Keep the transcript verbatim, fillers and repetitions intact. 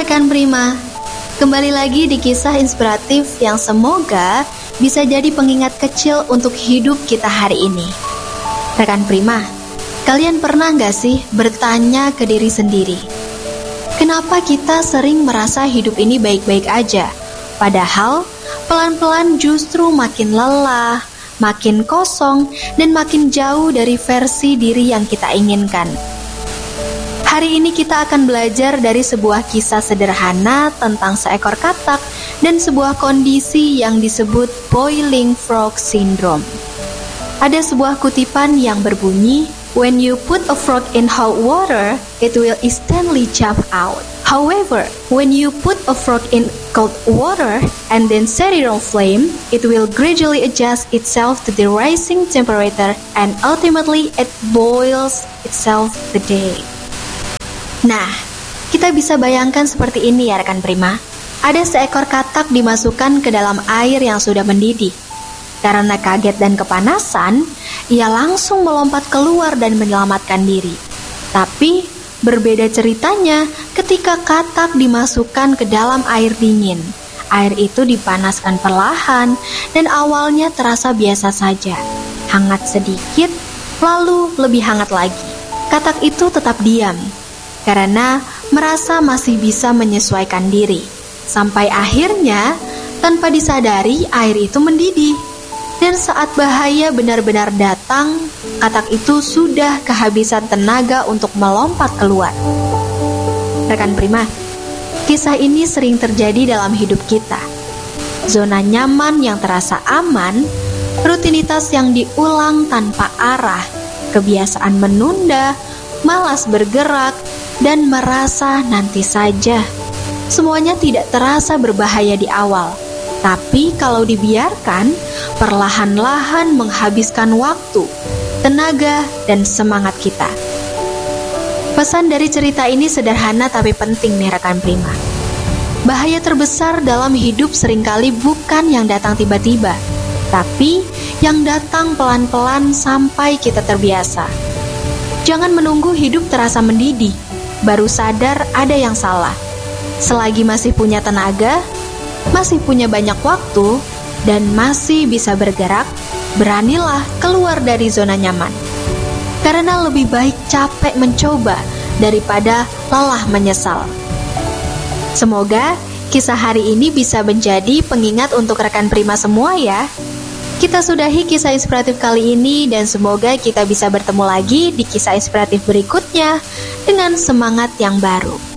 rekan Prima, kembali lagi di kisah inspiratif yang semoga bisa jadi pengingat kecil untuk hidup kita hari ini. Rekan Prima, kalian pernah gak sih bertanya ke diri sendiri, kenapa kita sering merasa hidup ini baik-baik aja, padahal pelan-pelan justru makin lelah, makin kosong, dan makin jauh dari versi diri yang kita inginkan. Hari ini kita akan belajar dari sebuah kisah sederhana tentang seekor katak dan sebuah kondisi yang disebut boiling frog syndrome. Ada sebuah kutipan yang berbunyi, "When you put a frog in hot water, it will instantly jump out. However, when you put a frog in cold water and then set it on flame, it will gradually adjust itself to the rising temperature and ultimately it boils itself the day." Nah, kita bisa bayangkan seperti ini ya rekan Prima. Ada seekor katak dimasukkan ke dalam air yang sudah mendidih. Karena kaget dan kepanasan, ia langsung melompat keluar dan menyelamatkan diri. Tapi, berbeda ceritanya ketika katak dimasukkan ke dalam air dingin. Air itu dipanaskan perlahan dan awalnya terasa biasa saja. Hangat sedikit, lalu lebih hangat lagi. Katak itu tetap diam karena merasa masih bisa menyesuaikan diri. Sampai akhirnya, tanpa disadari, air itu mendidih. Dan saat bahaya benar-benar datang, katak itu sudah kehabisan tenaga untuk melompat keluar. Rekan Prima, kisah ini sering terjadi dalam hidup kita. Zona nyaman yang terasa aman, rutinitas yang diulang tanpa arah, kebiasaan menunda, malas bergerak, dan merasa nanti saja. Semuanya tidak terasa berbahaya di awal, tapi kalau dibiarkan, perlahan-lahan menghabiskan waktu, tenaga, dan semangat kita. Pesan dari cerita ini sederhana tapi penting nih rekan Prima. Bahaya terbesar dalam hidup seringkali bukan yang datang tiba-tiba, tapi yang datang pelan-pelan sampai kita terbiasa. Jangan menunggu hidup terasa mendidih, baru sadar ada yang salah. Selagi masih punya tenaga, masih punya banyak waktu, dan masih bisa bergerak, beranilah keluar dari zona nyaman. Karena lebih baik capek mencoba daripada lelah menyesal. Semoga kisah hari ini bisa menjadi pengingat untuk rekan Prima semua ya. Kita sudahi kisah inspiratif kali ini dan semoga kita bisa bertemu lagi di kisah inspiratif berikutnya dengan semangat yang baru.